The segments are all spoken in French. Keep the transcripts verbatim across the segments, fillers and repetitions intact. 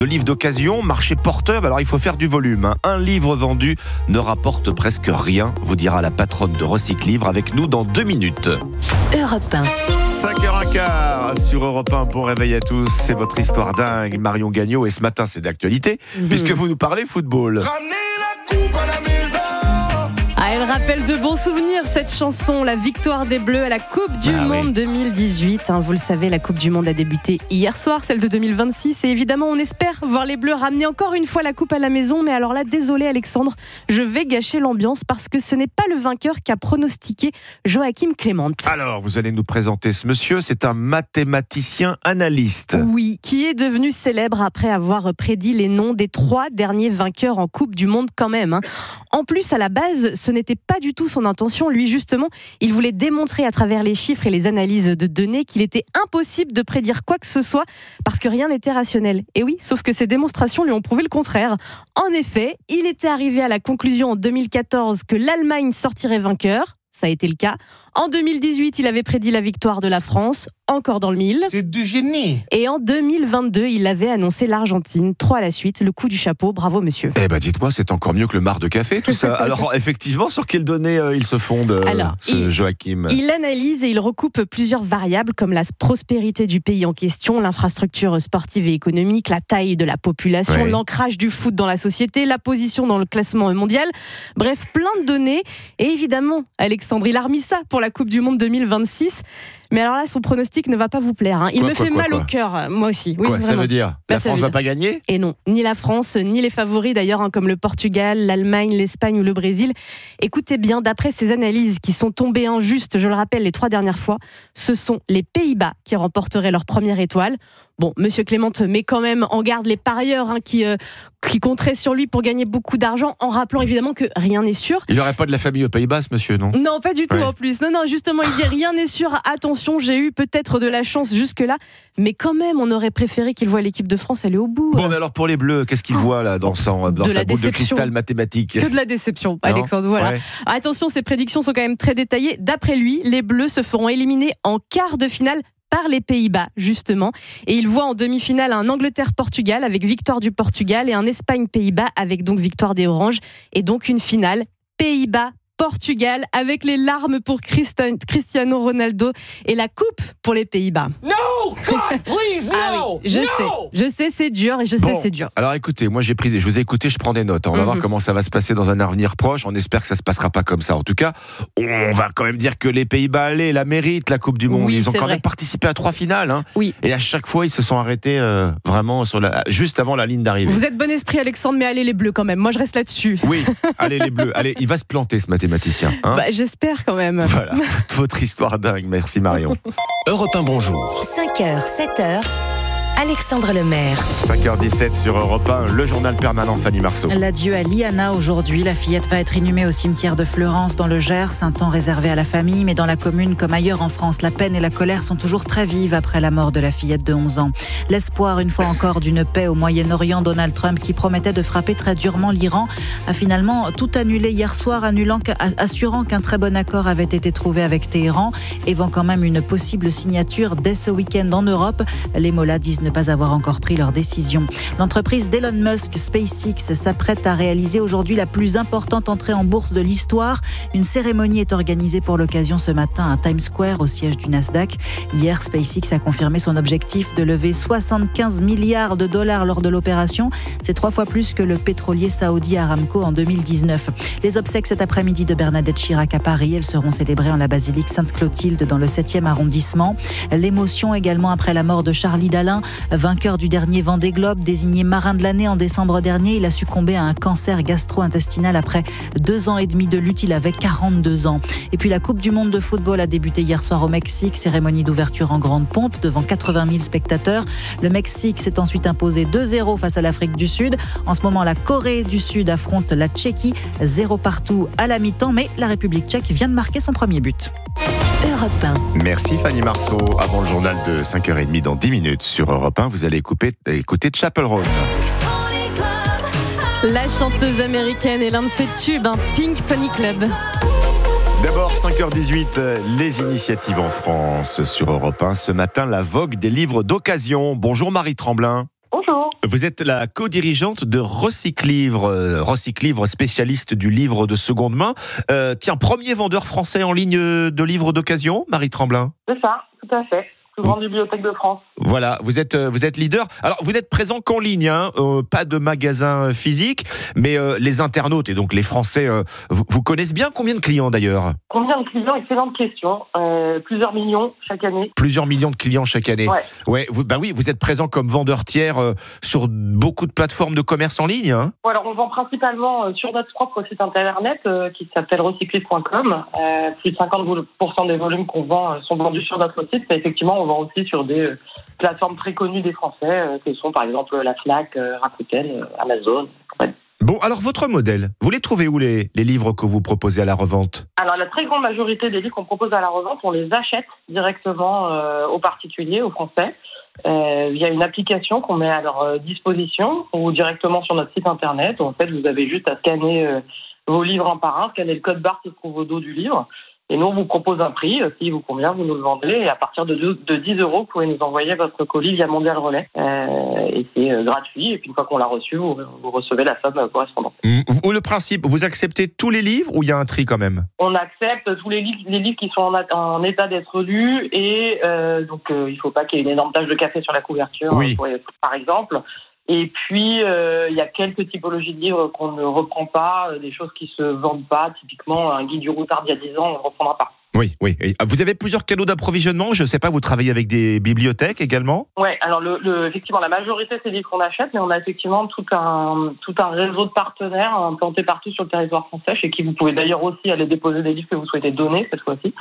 Le livre d'occasion, marché porteur, alors il faut faire du volume. Hein. Un livre vendu ne rapporte presque rien, vous dira la patronne de Recyclivre avec nous dans deux minutes. Europe un. cinq heures quinze sur Europe un, bon réveil à tous, c'est votre histoire dingue, Marion Gagnon, et ce matin c'est d'actualité, mmh. puisque vous nous parlez football. Ramenez la coupe à la maison. Ah, elle rappelle de bons souvenirs, cette chanson, la victoire des Bleus à la Coupe du ah, Monde oui. deux mille dix-huit. Hein, vous le savez, la Coupe du Monde a débuté hier soir, celle de deux mille vingt-six. Et évidemment, on espère voir les Bleus ramener encore une fois la Coupe à la maison. Mais alors là, désolé Alexandre, je vais gâcher l'ambiance parce que ce n'est pas le vainqueur qu'a pronostiqué Joachim Clément. Alors, vous allez nous présenter ce monsieur, c'est un mathématicien analyste. Oui, qui est devenu célèbre après avoir prédit les noms des trois derniers vainqueurs en Coupe du Monde quand même. Hein. En plus, à la base, ce n'était pas du tout son intention. Lui, justement, il voulait démontrer à travers les chiffres et les analyses de données qu'il était impossible de prédire quoi que ce soit parce que rien n'était rationnel. Et oui, sauf que ces démonstrations lui ont prouvé le contraire. En effet, il était arrivé à la conclusion en deux mille quatorze que l'Allemagne sortirait vainqueur. Ça a été le cas. En deux mille dix-huit, il avait prédit la victoire de la France, encore dans le mille. C'est du génie. Et en deux mille vingt-deux, il avait annoncé l'Argentine. Trois à la suite, le coup du chapeau. Bravo, monsieur. Eh ben, dites-moi, c'est encore mieux que le marc de café, tout ça. Alors, effectivement, sur quelles données euh, il se fonde, euh, Alors, ce il, Joachim ? Il analyse et il recoupe plusieurs variables comme la prospérité du pays en question, l'infrastructure sportive et économique, la taille de la population, oui. l'ancrage du foot dans la société, la position dans le classement mondial. Bref, plein de données. Et évidemment, Alexandre, il a remis ça pour la Coupe du Monde deux mille vingt-six. Mais alors là, son pronostic ne va pas vous plaire. Hein. Il quoi, me quoi, fait quoi, mal quoi. au cœur, moi aussi. Oui, Quoi, ça vraiment. veut dire La Bah, France ne va dire. pas gagner ? Et non, ni la France, ni les favoris d'ailleurs, hein, comme le Portugal, l'Allemagne, l'Espagne ou le Brésil. Écoutez bien, d'après ces analyses qui sont tombées injustes, je le rappelle, les trois dernières fois, ce sont les Pays-Bas qui remporteraient leur première étoile. Bon, Monsieur Clément met quand même en garde les parieurs hein, qui, euh, qui compteraient sur lui pour gagner beaucoup d'argent, en rappelant évidemment que rien n'est sûr. Il n'aurait pas de la famille aux Pays-Bas, ce monsieur, non ? Non, pas du tout ouais. en plus. Non, non, justement, il dit rien n'est sûr. Attention, j'ai eu peut-être de la chance jusque-là, mais quand même, on aurait préféré qu'il voie l'équipe de France aller au bout. Bon, mais alors pour les Bleus, qu'est-ce qu'il voit là dans, son, dans de sa boule déception. de cristal mathématique ? Que de la déception, Alexandre. Voilà. Ouais. Attention, ces prédictions sont quand même très détaillées. D'après lui, les Bleus se feront éliminer en quart de finale par les Pays-Bas, justement. Et il voit en demi-finale un Angleterre-Portugal avec victoire du Portugal et un Espagne-Pays-Bas avec donc victoire des Oranges. Et donc une finale Pays-Bas Portugal avec les larmes pour Christa- Cristiano Ronaldo et la coupe pour les Pays-Bas. No, God, please, no. Ah oui, je no. sais, je sais, c'est dur et je Bon, sais, c'est dur. alors écoutez, moi j'ai pris des, je vous ai écouté, je prends des notes. On va Mm-hmm. voir comment ça va se passer dans un avenir proche. On espère que ça se passera pas comme ça. En tout cas, on va quand même dire que les Pays-Bas, allez, la méritent, la Coupe du Monde. Oui, ils ont c'est quand vrai. même participé à trois finales. Hein. Oui. Et à chaque fois, ils se sont arrêtés euh, vraiment sur la, juste avant la ligne d'arrivée. Vous êtes bon esprit, Alexandre, mais allez les Bleus quand même. Moi, je reste là-dessus. Oui, allez les Bleus. Allez, il va se planter ce mathématicien. Hein. Bah, j'espère quand même. Voilà, votre histoire dingue. Merci Marion. Europe un, bonjour. cinq heures, sept heures. Alexandre Lemaire. cinq heures dix-sept sur Europe un, le journal permanent Fanny Marceau. L'adieu à Liana aujourd'hui. La fillette va être inhumée au cimetière de Fleurance dans le Gers, un temps réservé à la famille, mais dans la commune comme ailleurs en France, la peine et la colère sont toujours très vives après la mort de la fillette de onze ans. L'espoir, une fois encore, d'une paix au Moyen-Orient, Donald Trump, qui promettait de frapper très durement l'Iran, a finalement tout annulé hier soir, annulant, assurant qu'un très bon accord avait été trouvé avec Téhéran, évoquant quand même une possible signature dès ce week-end en Europe. Les mollahs disent ne pas avoir encore pris leur décision. L'entreprise d'Elon Musk, SpaceX, s'apprête à réaliser aujourd'hui la plus importante entrée en bourse de l'histoire. Une cérémonie est organisée pour l'occasion ce matin à Times Square, au siège du Nasdaq. Hier, SpaceX a confirmé son objectif de lever soixante-quinze milliards de dollars lors de l'opération. C'est trois fois plus que le pétrolier saoudi Aramco en deux mille dix-neuf. Les obsèques cet après-midi de Bernadette Chirac à Paris. Elles seront célébrées en la basilique Sainte-Clotilde dans le septième arrondissement. L'émotion également après la mort de Charlie Dalin, vainqueur du dernier Vendée Globe, désigné marin de l'année en décembre dernier. Il a succombé à un cancer gastro-intestinal après deux ans et demi de lutte. Il avait quarante-deux ans. Et puis la Coupe du Monde de football a débuté hier soir au Mexique. Cérémonie d'ouverture en grande pompe devant quatre-vingt mille spectateurs. Le Mexique s'est ensuite imposé deux zéro face à l'Afrique du Sud. En ce moment, la Corée du Sud affronte la Tchéquie. Zéro partout à la mi-temps, mais la République tchèque vient de marquer son premier but. Europe un. Merci Fanny Marceau. Avant le journal de cinq heures trente dans dix minutes sur Europe un, vous allez écouter, écouter Chapel Roan. La chanteuse américaine est l'un de ses tubes, un Pink Pony Club. D'abord, cinq heures dix-huit, les initiatives en France sur Europe un. Ce matin, la vogue des livres d'occasion. Bonjour Marie Tremblin. Bonjour. Vous êtes la co-dirigeante de Recyclivre, euh, Recyclivre spécialiste du livre de seconde main. Euh, tiens, premier vendeur français en ligne de livres d'occasion, Marie Tremblin. C'est ça, tout à fait. Plus grande bibliothèque de France. Voilà, vous êtes vous êtes leader. Alors vous n'êtes présent qu'en ligne, hein, euh, pas de magasin physique, mais euh, les internautes et donc les Français euh, vous, vous connaissent bien. Combien de clients d'ailleurs? Combien de clients? Excellente question. Euh, plusieurs millions chaque année. Plusieurs millions de clients chaque année. Ouais. Ouais. Vous, bah oui, vous êtes présent comme vendeur tiers euh, sur beaucoup de plateformes de commerce en ligne. Hein. Ouais, alors on vend principalement euh, sur notre propre site internet euh, qui s'appelle recyclivre point com. Euh, plus de cinquante pour cent des volumes qu'on vend euh, sont vendus sur notre site. Mais effectivement, on vend aussi sur des euh, plateformes très connues des Français, euh, que sont par exemple la Fnac, euh, Rakuten, euh, Amazon. Ouais. Bon, alors votre modèle, vous les trouvez où les, les livres que vous proposez à la revente? Alors la très grande majorité des livres qu'on propose à la revente, on les achète directement euh, aux particuliers, aux Français, euh, via une application qu'on met à leur euh, disposition ou directement sur notre site internet. En fait, vous avez juste à scanner euh, vos livres un par un, scanner le code barre qui se trouve au dos du livre. Et nous, on vous propose un prix. S'il vous convient, vous nous le vendez. Et à partir de, de dix euros, vous pouvez nous envoyer votre colis via Mondial Relais. Euh, et c'est euh, gratuit. Et puis, une fois qu'on l'a reçu, vous, vous recevez la somme correspondante. Mmh. Ou le principe, vous acceptez tous les livres ou il y a un tri quand même? On accepte tous les livres, les livres qui sont en, en état d'être lus. Et euh, donc, euh, il ne faut pas qu'il y ait une énorme tache de café sur la couverture, oui. pour, par exemple. Et puis, euh, il y a quelques typologies de livres qu'on ne reprend pas, des choses qui se vendent pas. Typiquement, un guide du routard d'il y a dix ans, on ne le reprendra pas. Oui, oui. Vous avez plusieurs canaux d'approvisionnement. Je ne sais pas, vous travaillez avec des bibliothèques également? Oui, alors le, le, effectivement, la majorité, c'est des livres qu'on achète, mais on a effectivement tout un, tout un réseau de partenaires implantés partout sur le territoire français, chez qui vous pouvez d'ailleurs aussi aller déposer des livres que vous souhaitez donner cette fois-ci.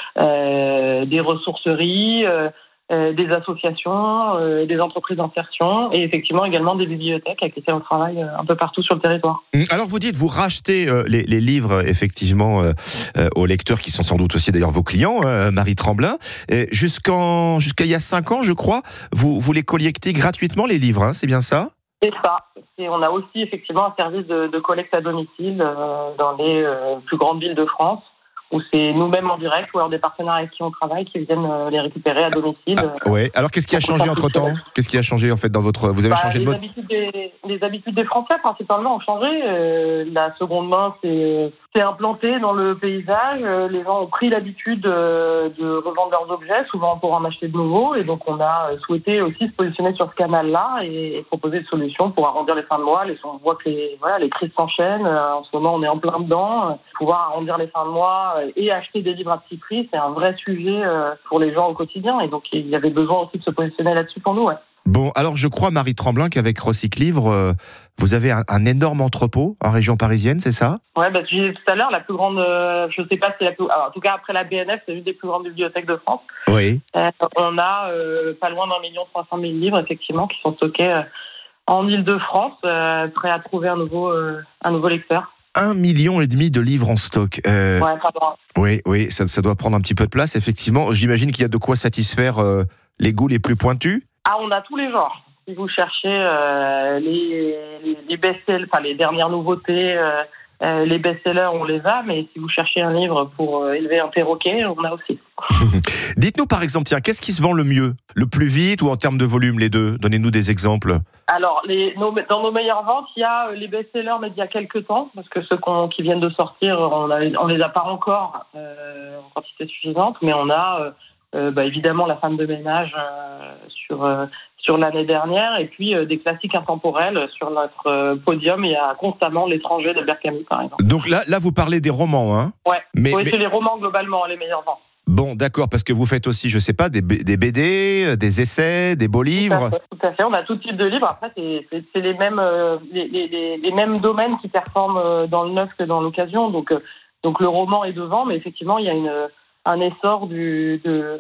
Euh, des ressourceries, euh, Euh, des associations, euh, des entreprises d'insertion et effectivement également des bibliothèques avec lesquelles on travaille euh, un peu partout sur le territoire. Alors vous dites, vous rachetez euh, les, les livres effectivement euh, euh, aux lecteurs qui sont sans doute aussi d'ailleurs vos clients, euh, Marie Tremblin. Et jusqu'en, jusqu'à il y a cinq ans, je crois, vous, vous les collectez gratuitement les livres, hein, c'est bien ça? C'est ça. Et on a aussi effectivement un service de, de collecte à domicile euh, dans les euh, plus grandes villes de France, où c'est nous-mêmes en direct ou alors des partenaires avec qui on travaille qui viennent les récupérer à domicile. Ah, ouais. Alors qu'est-ce qui a changé entre-temps? Qu'est-ce qui a changé en fait dans votre... Vous avez bah, changé de les mode? habitudes des, les habitudes des Français principalement ont changé. Euh, la seconde main c'est, c'est implanté dans le paysage. Euh, les gens ont pris l'habitude euh, de revendre leurs objets, souvent pour en acheter de nouveaux. Et donc on a souhaité aussi se positionner sur ce canal-là et, et proposer des solutions pour arrondir les fins de mois. Les, on voit que les, voilà, les crises s'enchaînent. Euh, en ce moment on est en plein dedans. Euh, pouvoir arrondir les fins de mois et acheter des livres à petit prix, c'est un vrai sujet pour les gens au quotidien. Et donc, il y avait besoin aussi de se positionner là-dessus pour nous. Ouais. Bon, alors je crois, Marie Tremblin, qu'avec Recyclivre, euh, vous avez un, un énorme entrepôt en région parisienne, c'est ça? Oui, bah, je disais tout à l'heure, la plus grande, euh, je ne sais pas si c'est la plus... Alors, en tout cas, après la B N F, c'est une des plus grandes bibliothèques de France. Oui. Euh, on a euh, pas loin d'un million trois cent mille livres, effectivement, qui sont stockés euh, en Île-de-France, euh, prêts à trouver un nouveau, euh, un nouveau lecteur. Un million et demi de livres en stock. Euh, ouais, pardon. Oui, oui, ça, ça doit prendre un petit peu de place, effectivement. J'imagine qu'il y a de quoi satisfaire euh, les goûts les plus pointus. Ah, on a tous les genres. Si vous cherchez euh, les, les, les best-sellers, enfin les dernières nouveautés, euh, euh, les best-sellers, on les a. Mais si vous cherchez un livre pour euh, élever un perroquet, on a aussi. Dites-nous par exemple, tiens, qu'est-ce qui se vend le mieux? Le plus vite ou en termes de volume, les deux? Donnez-nous des exemples. Alors, les, nos, dans nos meilleures ventes, il y a les best-sellers, mais d'il y a quelques temps, parce que ceux qu'on, qui viennent de sortir, on ne les a pas encore euh, en quantité suffisante, mais on a euh, bah, évidemment La femme de ménage euh, sur, euh, sur l'année dernière, et puis euh, des classiques intemporels sur notre euh, podium. Il y a constamment L'étranger d'Albert Camus, par exemple. Donc là, là, vous parlez des romans, hein? Ouais, mais, oui, mais... c'est les romans globalement, les meilleures ventes. Bon, d'accord, parce que vous faites aussi, je sais pas, des, B- des B D, des essais, des beaux livres. Tout à fait, tout à fait. On a tout type de livres. Après, c'est, c'est, c'est les mêmes, euh, les, les, les mêmes domaines qui performent dans le neuf que dans l'occasion. Donc, euh, donc le roman est devant, mais effectivement, il y a une, un essor du, de,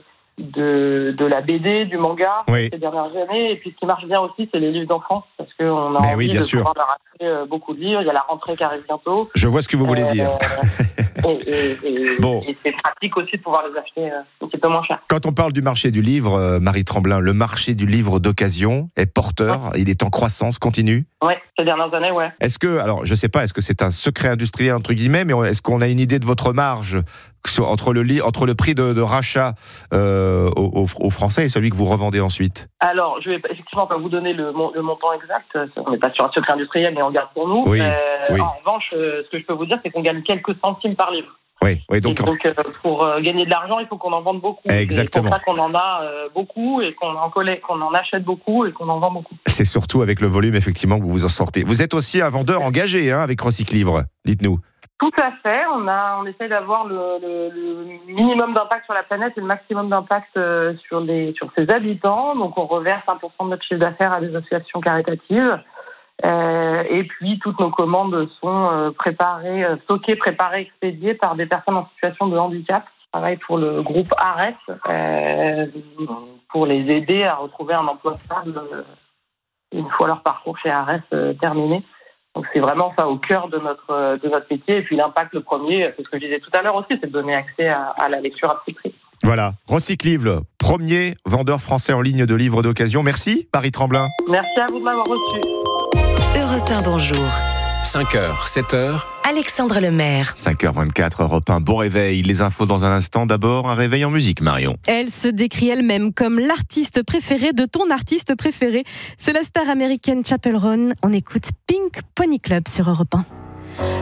de, de la B D, du manga, oui. ces dernières années. Et puis, ce qui marche bien aussi, c'est les livres d'enfants, parce qu'on a mais envie oui, bien de sûr. pouvoir leur euh, beaucoup de livres. Il y a la rentrée qui arrive bientôt. Je vois ce que vous voulez Euh, dire. Et, et- et- Bon. et c'est pratique aussi de pouvoir les acheter euh, un petit peu moins cher. Quand on parle du marché du livre, euh, Marie Tremblin, le marché du livre d'occasion est porteur, il est en croissance continue. Ouais, ces dernières années, ouais. Est-ce que, alors je sais pas, est-ce que c'est un secret industriel entre guillemets, mais est-ce qu'on a une idée de votre marge sur- entre le, li- entre le prix de, de rachat euh, aux, aux- aux Français et celui que vous revendez ensuite? Alors, je vais pas- effectivement pas vous donner le, mon- le montant exact. Ça, on n'est pas sur un secret industriel, mais on garde pour nous. Oui, Euh, oui. En revanche, euh, ce que je peux vous dire, c'est qu'on gagne quelques centimes par livre. Oui, oui, donc, Et donc, euh, pour euh, gagner de l'argent, il faut qu'on en vende beaucoup. Exactement. C'est pour ça qu'on en a euh, beaucoup et qu'on en colle- qu'on en achète beaucoup et qu'on en vend beaucoup. c'est surtout avec le volume effectivement que vous vous en sortez. Vous êtes aussi un vendeur engagé hein, avec Recycle Livre, dites-nous. Tout à fait. On a, on essaie d'avoir le, le- le minimum d'impact sur la planète et le maximum d'impact euh, sur les, sur ses habitants. Donc, on reverse un pour cent de notre chiffre d'affaires à des associations caritatives. Euh, et puis, toutes nos commandes sont euh, préparées, euh, stockées, préparées, expédiées par des personnes en situation de handicap qui travaillent pour le groupe ARES euh, pour les aider à retrouver un emploi stable euh, une fois leur parcours chez ARES euh, terminé. Donc c'est vraiment ça au cœur de notre de notre métier. Et puis l'impact, le premier, c'est ce que je disais tout à l'heure aussi, c'est de donner accès à, à la lecture à petit prix. Voilà, Recycle Livre, premier vendeur français en ligne de livres d'occasion. Merci, Marie Tremblin. Merci à vous de m'avoir reçu. Europe un, bonjour. cinq heures, sept heures. Alexandre Lemaire. cinq heures vingt-quatre, Europe un, bon réveil. Les infos dans un instant. D'abord, un réveil en musique, Marion. Elle se décrit elle-même comme l'artiste préférée de ton artiste préféré. C'est la star américaine Chappell Roan. On écoute Pink Pony Club sur Europe un.